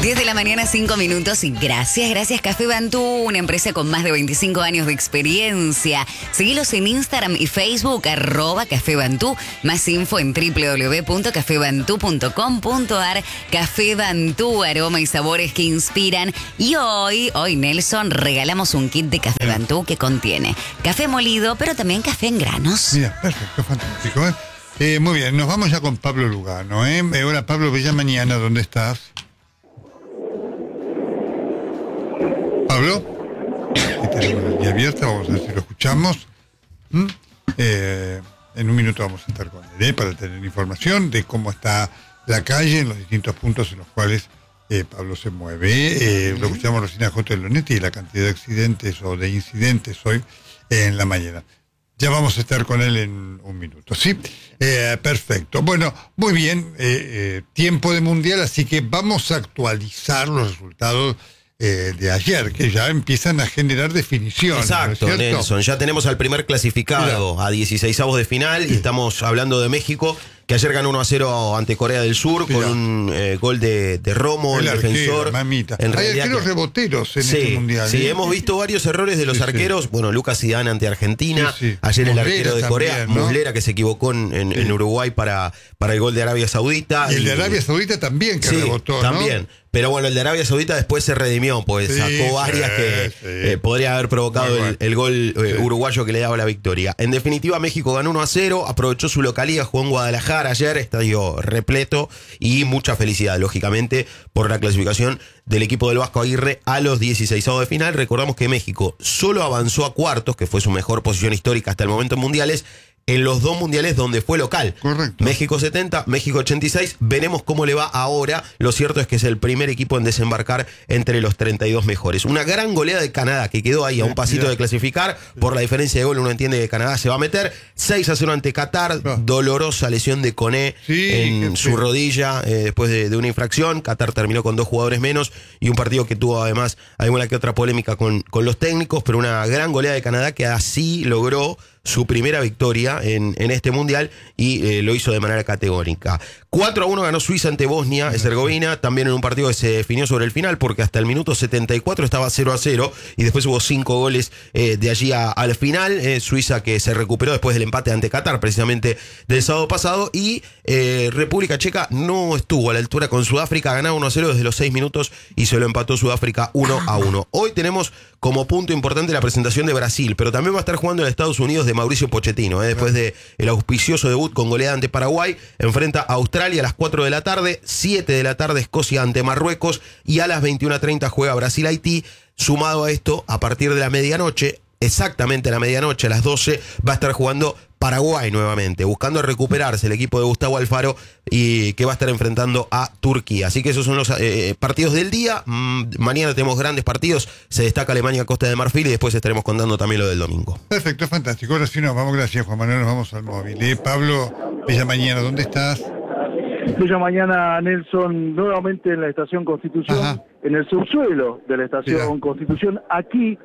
10 de la mañana, 5 minutos y gracias Café Bantú, una empresa con más de 25 años de experiencia. Seguilos en Instagram y Facebook, @Café Bantú. Más info en www.cafebantú.com.ar. Café Bantú, aroma y sabores que inspiran. Y hoy Nelson, regalamos un kit de Café Bantú que contiene café molido, pero también café en granos. Mira, perfecto, fantástico. Muy bien, nos vamos ya con Pablo Lugano. Hola Pablo, bella mañana, ¿dónde estás? Pablo, tenemos la línea abierta, vamos a ver si lo escuchamos. En un minuto vamos a estar con él para tener información de cómo está la calle en los distintos puntos en los cuales Pablo se mueve. Lo escuchamos recién a J. Lonetti y la cantidad de accidentes o de incidentes hoy en la mañana. Ya vamos a estar con él en un minuto, ¿sí? Perfecto. Bueno, muy bien, tiempo de mundial, así que vamos a actualizar los resultados de ayer, que ya empiezan a generar definición. Exacto, ¿no es cierto? Nelson, ya tenemos al primer clasificado. Mira, a 16avos de final, y estamos hablando de México, que ayer ganó 1-0 ante Corea del Sur. Mira, con un gol de Romo, el defensor. Mamita. Hay arqueros reboteros en este mundial. Sí, hemos visto varios errores de los arqueros. Bueno, Lucas Zidane ante Argentina. Ayer Muslera, el arquero de Corea, también, ¿no? Muslera, que se equivocó en Uruguay para el gol de Arabia Saudita. Y el de Arabia Saudita también, que rebotó, también. ¿no? Pero bueno, el de Arabia Saudita después se redimió, pues sacó varias que podría haber provocado el gol uruguayo que le daba la victoria. En definitiva, México ganó 1-0, aprovechó su localía, jugó en Guadalajara ayer, estadio repleto, y mucha felicidad, lógicamente, por la clasificación del equipo del Vasco Aguirre a los 16avos de final. Recordamos que México solo avanzó a cuartos, que fue su mejor posición histórica hasta el momento en mundiales, en los dos mundiales donde fue local. Correcto. México 70, México 86. Veremos cómo le va ahora. Lo cierto es que es el primer equipo en desembarcar entre los 32 mejores. Una gran goleada de Canadá, que quedó ahí a un pasito de clasificar. Por la diferencia de gol, uno entiende que Canadá se va a meter. 6-0 ante Qatar. Dolorosa lesión de Koné en su rodilla después de una infracción. Qatar terminó con 2 jugadores menos, y un partido que tuvo además alguna que otra polémica con los técnicos, pero una gran goleada de Canadá, que así logró su primera victoria en este mundial, y lo hizo de manera categórica. 4-1 ganó Suiza ante Bosnia-Herzegovina, también en un partido que se definió sobre el final, porque hasta el minuto 74 estaba 0-0, y después hubo 5 goles de allí al final. Suiza, que se recuperó después del empate ante Qatar, precisamente del sábado pasado, y República Checa no estuvo a la altura con Sudáfrica. Ganaba 1-0 desde los 6 minutos y se lo empató Sudáfrica 1-1. Hoy tenemos como punto importante la presentación de Brasil, pero también va a estar jugando en Estados Unidos de Mauricio Pochettino, después de el auspicioso debut con goleada ante Paraguay. Enfrenta a Australia a las 4 de la tarde, 7 de la tarde Escocia ante Marruecos, y a las 21:30 juega Brasil-Haití. Sumado a esto, a partir de la medianoche, exactamente a la medianoche, a las 12, va a estar jugando Paraguay nuevamente, buscando recuperarse el equipo de Gustavo Alfaro, y que va a estar enfrentando a Turquía. Así que esos son los partidos del día. Mañana tenemos grandes partidos. Se destaca Alemania-Costa de Marfil, y después estaremos contando también lo del domingo. Perfecto, fantástico. Ahora sí nos vamos. Gracias, Juan Manuel. Nos vamos al móvil. Pablo, bella mañana, ¿dónde estás? Bella mañana, Nelson, nuevamente en la Estación Constitución, en el subsuelo de la Estación Constitución. Aquí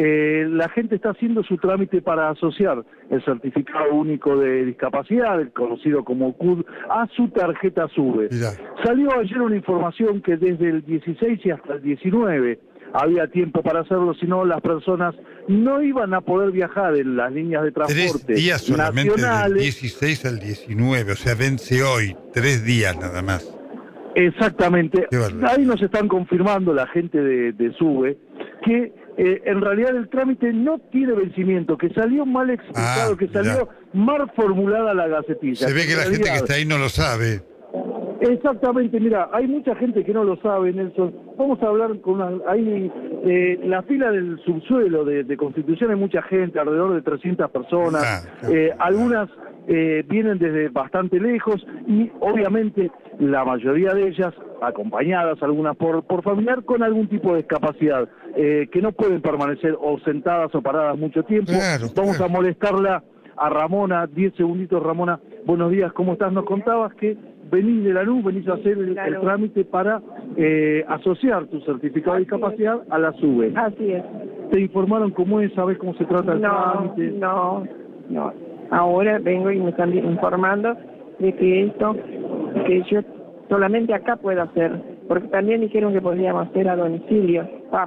la gente está haciendo su trámite para asociar el certificado único de discapacidad, conocido como CUD, a su tarjeta SUBE. Salió ayer una información que desde el 16 y hasta el 19 había tiempo para hacerlo, si no las personas no iban a poder viajar en las líneas de transporte 3 días solamente, nacionales. Del 16 al 19, o sea, vence hoy, 3 días nada más. Exactamente. Ahí nos están confirmando la gente de SUBE que en realidad el trámite no tiene vencimiento, que salió mal explicado, que salió mal formulada la gacetilla. Se ve que la gente que está ahí no lo sabe. Exactamente, mira, hay mucha gente que no lo sabe, Nelson. Vamos a hablar con ahí la fila del subsuelo de Constitución, hay mucha gente, alrededor de 300 personas. Algunas vienen desde bastante lejos, y obviamente la mayoría de ellas acompañadas, algunas por familiar con algún tipo de discapacidad, que no pueden permanecer o sentadas o paradas mucho tiempo. Vamos a molestarla a Ramona, 10 segunditos. Ramona, buenos días, ¿cómo estás? Nos contabas que venís de Lanús, venís a hacer el trámite para asociar tu certificado de discapacidad a la SUBE. Así es. ¿Te informaron cómo es? ¿Sabés cómo se trata el trámite? No. Ahora vengo y me están informando de que yo solamente acá puedo hacer porque también dijeron que podíamos hacer a domicilio,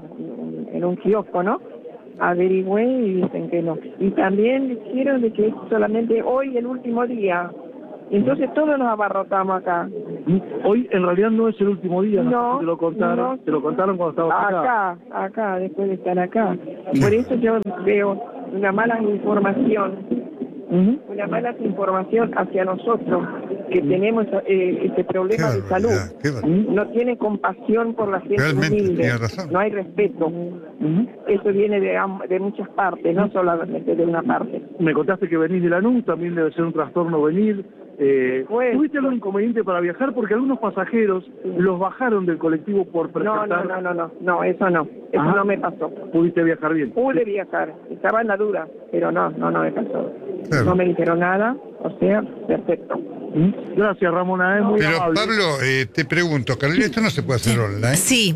en un kiosco, ¿no? Averigüé y dicen que no. Y también dijeron de que es solamente hoy el último día. Entonces todos nos abarrotamos acá. Hoy en realidad no es el último día, No, te lo contaron, no. te lo contaron cuando estabas acá. Acá, después de estar acá. Por eso yo veo una mala información. Una mala información hacia nosotros que tenemos este problema de salud. No tiene compasión por la gente Realmente, humilde, tiene razón. no hay respeto. Eso viene de muchas partes, no solamente de una parte. Me contaste que venís de Lanús, también debe ser un trastorno venir. ¿Tuviste algún inconveniente para viajar? Porque algunos pasajeros los bajaron del colectivo por presentar... No, eso no. Eso no me pasó. ¿Pudiste viajar bien? Pude viajar, estaba en la duda, pero no me pasó. Claro. No me dijeron nada, o sea, perfecto. Gracias, Ramona, es muy Pero amable. Pablo, te pregunto, Carolina, esto no se puede hacer online. Sí,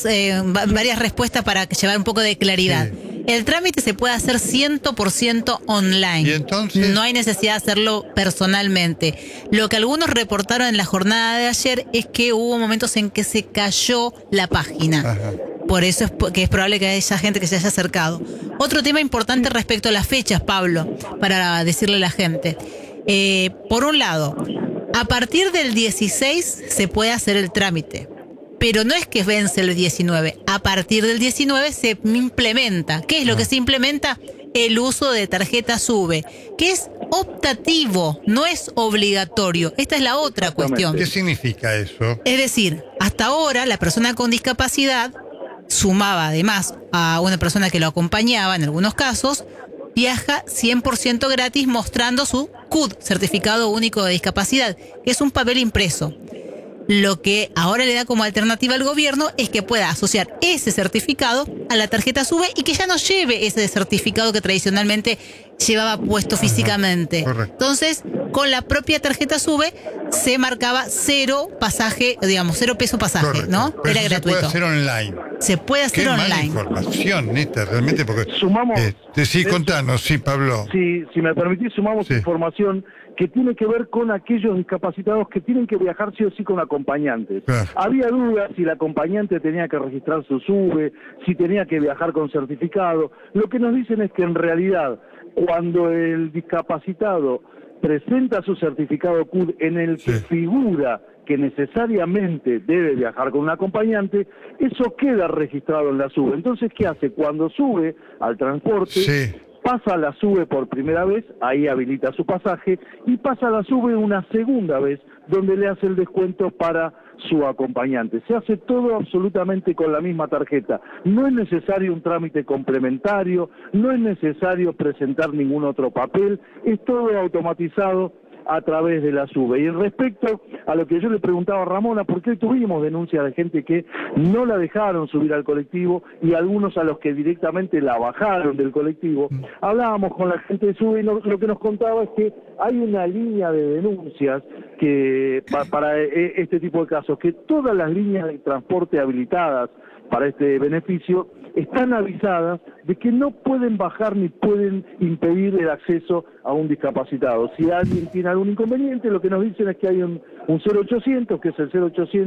varias respuestas para llevar un poco de claridad. Sí. El trámite se puede hacer 100% online. ¿Y entonces? No hay necesidad de hacerlo personalmente. Lo que algunos reportaron en la jornada de ayer es que hubo momentos en que se cayó la página. Ajá. Por eso es probable que haya gente que se haya acercado. Otro tema importante respecto a las fechas, Pablo, para decirle a la gente. Por un lado, a partir del 16 se puede hacer el trámite. Pero no es que vence el 19. A partir del 19 se implementa. ¿Qué es lo que se implementa? El uso de tarjeta SUBE, que es optativo, no es obligatorio. Esta es la otra cuestión. ¿Qué significa eso? Es decir, hasta ahora la persona con discapacidad sumaba además a una persona que lo acompañaba en algunos casos, viaja 100% gratis mostrando su CUD, Certificado Único de Discapacidad, que es un papel impreso. Lo que ahora le da como alternativa al gobierno es que pueda asociar ese certificado a la tarjeta SUBE y que ya no lleve ese certificado que tradicionalmente llevaba puesto físicamente. Correcto. Entonces, con la propia tarjeta SUBE se marcaba 0 pasaje, digamos, 0 peso pasaje, Correcto. ¿no? Pero Era eso gratuito. se puede hacer online. Se puede hacer Qué mala online. información, neta, realmente, porque... Sumamos... sí, contanos, sí, Pablo. Si me permitís, sumamos Sí. información que tiene que ver con aquellos discapacitados que tienen que viajar sí o sí con acompañantes. Claro. Había dudas si el acompañante tenía que registrar su SUBE, si tenía que viajar con certificado. Lo que nos dicen es que en realidad, cuando el discapacitado presenta su certificado CUD en el que Sí. figura que necesariamente debe viajar con un acompañante, eso queda registrado en la SUBE. Entonces, ¿qué hace? Cuando sube al transporte... Sí. Pasa la SUBE por primera vez, ahí habilita su pasaje, y pasa la SUBE una segunda vez, donde le hace el descuento para su acompañante. Se hace todo absolutamente con la misma tarjeta. No es necesario un trámite complementario, no es necesario presentar ningún otro papel, es todo automatizado a través de la SUBE. Y respecto a lo que yo le preguntaba a Ramona, ¿por qué tuvimos denuncias de gente que no la dejaron subir al colectivo y algunos a los que directamente la bajaron del colectivo? Hablábamos con la gente de SUBE y lo que nos contaba es que hay una línea de denuncias que para este tipo de casos, que todas las líneas de transporte habilitadas para este beneficio están avisadas de que no pueden bajar ni pueden impedir el acceso a un discapacitado. Si alguien tiene algún inconveniente, lo que nos dicen es que hay un 0800, que es el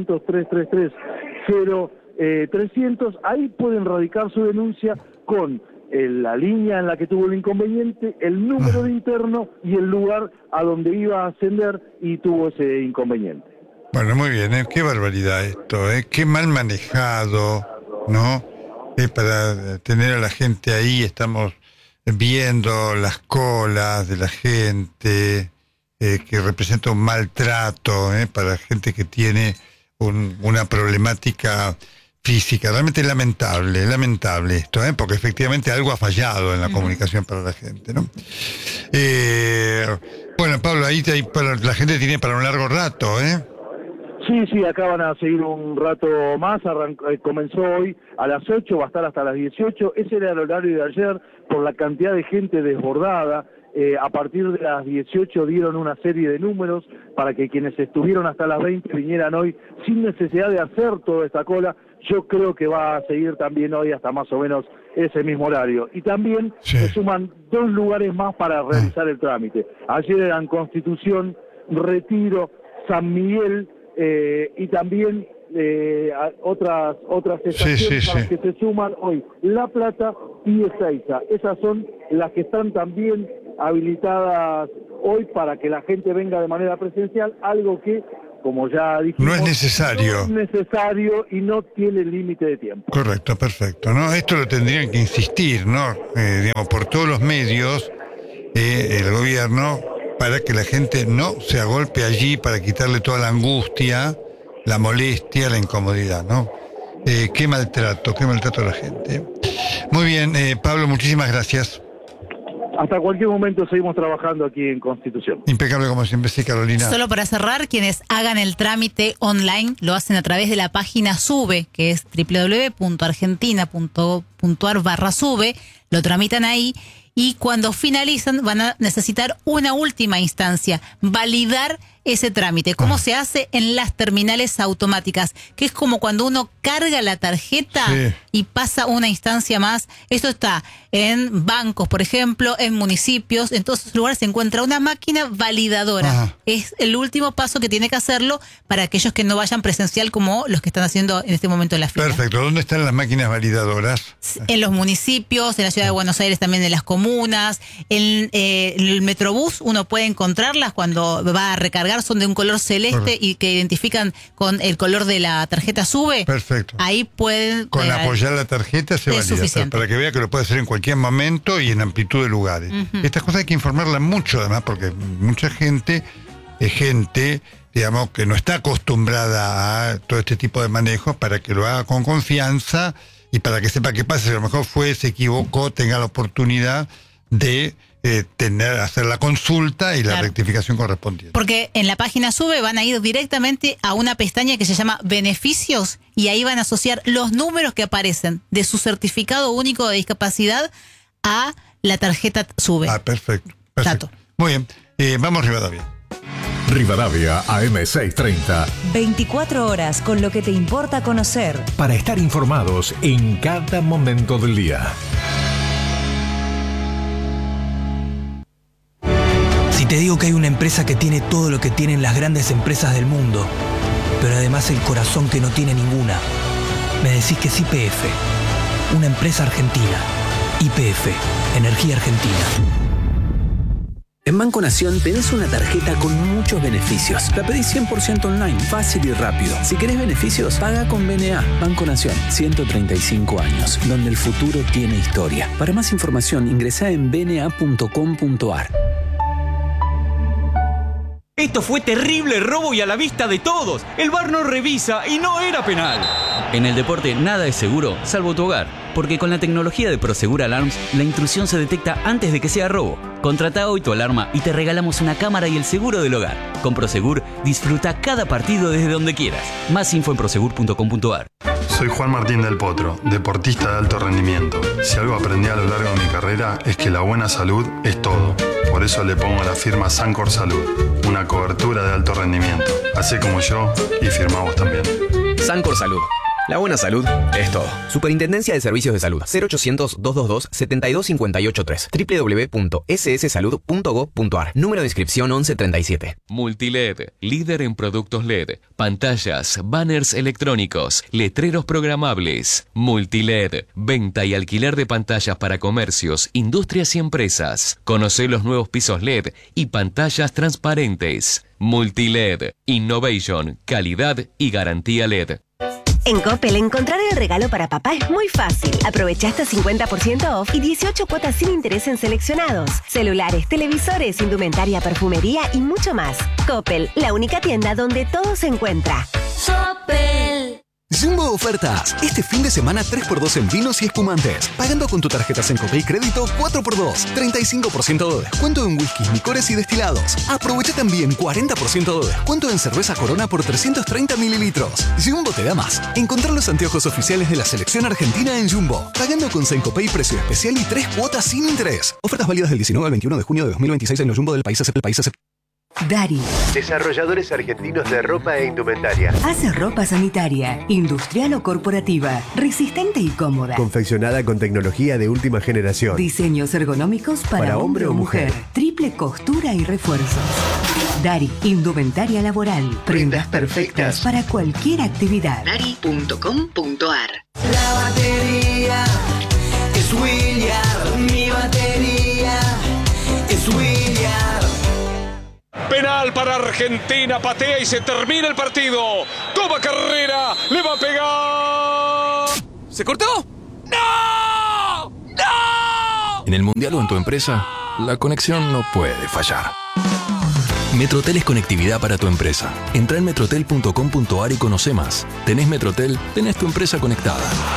0800-333-0300, ahí pueden radicar su denuncia con la línea en la que tuvo el inconveniente, el número de interno y el lugar a donde iba a ascender y tuvo ese inconveniente. Bueno, muy bien, qué barbaridad esto, qué mal manejado, ¿no? Para tener a la gente ahí, estamos viendo las colas de la gente, que representa un maltrato para gente que tiene una problemática física. Realmente lamentable esto, porque efectivamente algo ha fallado en la comunicación para la gente, ¿no? Bueno, Pablo, ahí la gente tiene para un largo rato, Sí, acá van a seguir un rato más, comenzó hoy a las 8, va a estar hasta las 18, ese era el horario de ayer por la cantidad de gente desbordada. A partir de las 18 dieron una serie de números para que quienes estuvieron hasta las 20 vinieran hoy sin necesidad de hacer toda esta cola. Yo creo que va a seguir también hoy hasta más o menos ese mismo horario. Y también se suman 2 lugares más para realizar el trámite. Ayer eran Constitución, Retiro, San Miguel y también otras estaciones a las que se suman hoy La Plata y Ezeiza. Esas son las que están también habilitadas hoy para que la gente venga de manera presencial, algo que, como ya dijimos, no es necesario. No es necesario y no tiene límite de tiempo. Correcto, perfecto. ¿No? Esto lo tendrían que insistir, ¿no? Digamos, por todos los medios, el gobierno, para que la gente no se agolpe allí, para quitarle toda la angustia, la molestia, la incomodidad, ¿no? Qué maltrato a la gente. Muy bien, Pablo, muchísimas gracias. Hasta cualquier momento seguimos trabajando aquí en Constitución. Impecable como siempre, sí, Carolina. Solo para cerrar, quienes hagan el trámite online lo hacen a través de la página SUBE, que es www.argentina.gov.ar/SUBE, lo tramitan ahí y cuando finalizan van a necesitar una última instancia, validar ese trámite. ¿Cómo se hace? En las terminales automáticas, que es como cuando uno carga la tarjeta y pasa una instancia más. Esto está en bancos, por ejemplo, en municipios. En todos esos lugares se encuentra una máquina validadora. Es el último paso que tiene que hacerlo para aquellos que no vayan presencial como los que están haciendo en este momento en la fila. Perfecto. ¿Dónde están las máquinas validadoras? En los municipios, en la ciudad de Buenos Aires también, en las comunas. En el Metrobús uno puede encontrarlas cuando va a recargar, son de un color celeste y que identifican con el color de la tarjeta SUBE. Perfecto. Ahí pueden... Con apoyar la tarjeta se valida, para que vea que lo puede hacer en cualquier momento y en amplitud de lugares. Estas cosas hay que informarlas mucho, además, porque mucha gente es gente, digamos, que no está acostumbrada a todo este tipo de manejos, para que lo haga con confianza y para que sepa qué pasa, si a lo mejor se equivocó, tenga la oportunidad de hacer la consulta y la rectificación correspondiente. Porque en la página SUBE van a ir directamente a una pestaña que se llama Beneficios y ahí van a asociar los números que aparecen de su certificado único de discapacidad a la tarjeta SUBE. Perfecto. Muy bien, vamos Rivadavia. Rivadavia AM630. 24 horas con lo que te importa conocer. Para estar informados en cada momento del día. Si te digo que hay una empresa que tiene todo lo que tienen las grandes empresas del mundo, pero además el corazón que no tiene ninguna, me decís que es YPF, una empresa argentina. YPF, Energía Argentina. En Banco Nación tenés una tarjeta con muchos beneficios. La pedís 100% online, fácil y rápido. Si querés beneficios, paga con BNA. Banco Nación, 135 años, donde el futuro tiene historia. Para más información, ingresá en bna.com.ar. Esto fue terrible robo y a la vista de todos. El VAR no revisa y no era penal. En el deporte nada es seguro, salvo tu hogar. Porque con la tecnología de Prosegur Alarms, la intrusión se detecta antes de que sea robo. Contrata hoy tu alarma y te regalamos una cámara y el seguro del hogar. Con Prosegur, disfruta cada partido desde donde quieras. Más info en prosegur.com.ar. Soy Juan Martín del Potro, deportista de alto rendimiento. Si algo aprendí a lo largo de mi carrera es que la buena salud es todo. Por eso le pongo la firma Sancor Salud, una cobertura de alto rendimiento. Hacé como yo y firmamos también. Sancor Salud. La buena salud es todo. Superintendencia de Servicios de Salud. 0800-222-72583. www.sssalud.gov.ar. Número de inscripción 1137. Multiled, líder en productos LED, pantallas, banners electrónicos, letreros programables. Multiled, venta y alquiler de pantallas para comercios, industrias y empresas. Conocé los nuevos pisos LED y pantallas transparentes. Multiled, innovation, calidad y garantía LED. En Coppel, encontrar el regalo para papá es muy fácil. Aprovecha hasta 50% off y 18 cuotas sin interés en seleccionados. Celulares, televisores, indumentaria, perfumería y mucho más. Coppel, la única tienda donde todo se encuentra. Coppel. Jumbo Ofertas. Este fin de semana 3x2 en vinos y espumantes. Pagando con tu tarjeta Sencopay Crédito 4x2. 35% de descuento en whiskies, licores y destilados. Aprovecha también 40% de descuento en cerveza Corona por 330 mililitros. Jumbo te da más. Encontrar los anteojos oficiales de la selección argentina en Jumbo. Pagando con Sencopay precio especial y 3 cuotas sin interés. Ofertas válidas del 19 al 21 de junio de 2026 en los Jumbo del país. Dari. Desarrolladores argentinos de ropa e indumentaria. Hace ropa sanitaria, industrial o corporativa, resistente y cómoda. Confeccionada con tecnología de última generación. Diseños ergonómicos para hombre o mujer. Triple costura y refuerzos. Dari, indumentaria laboral. Prendas perfectas para cualquier actividad. Dari.com.ar. La batería es William, mi batería es William. Penal para Argentina, patea y se termina el partido. Toma carrera, le va a pegar. ¿Se cortó? ¡No! ¡No! En el Mundial o en tu empresa, la conexión no puede fallar. Metrotel es conectividad para tu empresa. Entra en metrotel.com.ar y conoce más. Tenés Metrotel, tenés tu empresa conectada.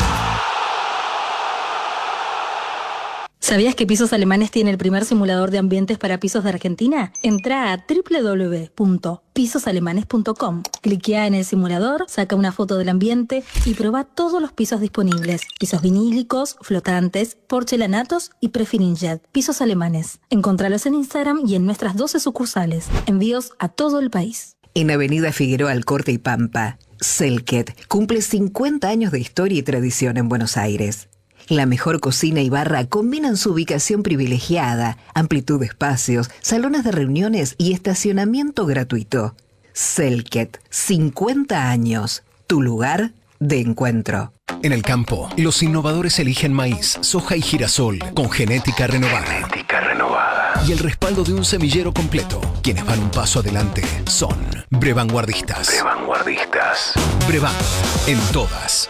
¿Sabías que Pisos Alemanes tiene el primer simulador de ambientes para pisos de Argentina? Entra a www.pisosalemanes.com. Cliquea en el simulador, saca una foto del ambiente y probá todos los pisos disponibles. Pisos vinílicos, flotantes, porcelanatos y Prefirinjet. Pisos Alemanes. Encontralos en Instagram y en nuestras 12 sucursales. Envíos a todo el país. En Avenida Figueroa Alcorte y Pampa, Selket cumple 50 años de historia y tradición en Buenos Aires. La mejor cocina y barra combinan su ubicación privilegiada, amplitud de espacios, salones de reuniones y estacionamiento gratuito. Selket, 50 años, tu lugar de encuentro. En el campo, los innovadores eligen maíz, soja y girasol con genética renovada. Y el respaldo de un semillero completo. Quienes van un paso adelante son Brevanguardistas. Brevan, en todas.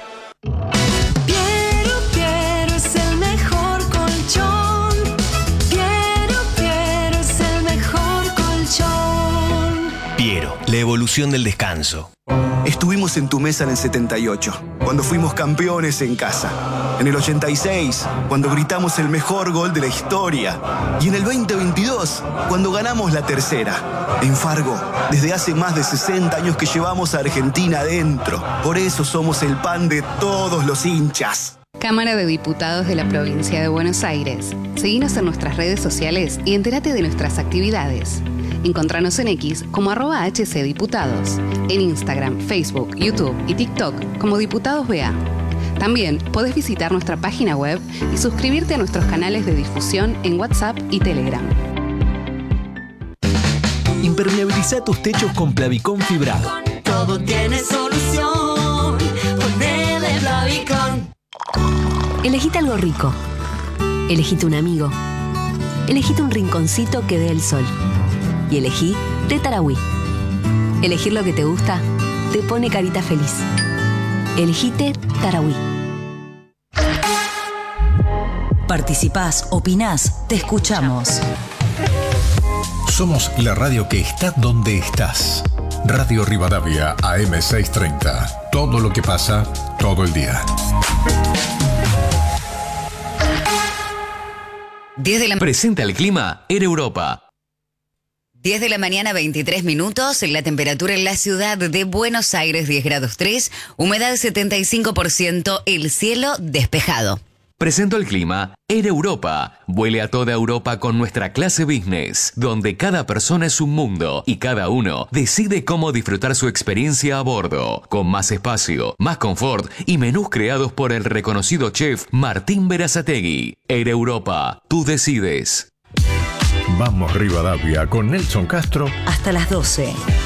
Piero, la evolución del descanso. Estuvimos en tu mesa en el 78, cuando fuimos campeones en casa. En el 86, cuando gritamos el mejor gol de la historia. Y en el 2022, cuando ganamos la tercera. En Fargo, desde hace más de 60 años que llevamos a Argentina adentro. Por eso somos el pan de todos los hinchas. Cámara de Diputados de la Provincia de Buenos Aires. Seguinos en nuestras redes sociales y entérate de nuestras actividades. Encontranos en X como @HCDiputados, en Instagram, Facebook, YouTube y TikTok como Diputados BA. También podés visitar nuestra página web y suscribirte a nuestros canales de difusión en WhatsApp y Telegram. Impermeabiliza tus techos con Plavicón fibrado. Todo tiene solución, ponele Plavicón. Elegite algo rico. Elegite un amigo. Elegite un rinconcito que dé el sol. Y elegí Té Tarahui. Elegir lo que te gusta te pone carita feliz. Elegite Tarahui. Participás, opinás, te escuchamos. Somos la radio que está donde estás. Radio Rivadavia AM630. Todo lo que pasa, todo el día. 10 de la Presenta el clima en Europa. 10 de la mañana, 23 minutos. La temperatura en la ciudad de Buenos Aires, 10 grados 3. Humedad 75%. El cielo despejado. Presento el clima en Europa. Vuele a toda Europa con nuestra clase business, donde cada persona es un mundo y cada uno decide cómo disfrutar su experiencia a bordo, con más espacio, más confort y menús creados por el reconocido chef Martín Berazategui. Air Europa, tú decides. Vamos Rivadavia con Nelson Castro Hasta las 12.